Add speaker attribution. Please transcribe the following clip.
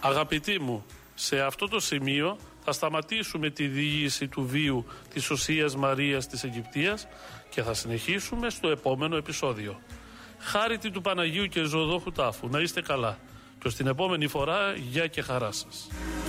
Speaker 1: Αγαπητοί μου, σε αυτό το σημείο θα σταματήσουμε τη διήγηση του βίου της Οσίας Μαρίας της Αιγυπτίας και θα συνεχίσουμε στο επόμενο επεισόδιο. Χάρητη του Παναγίου και Ζωοδόχου Τάφου, να είστε καλά. Και ως την επόμενη φορά, γεια και χαρά σας.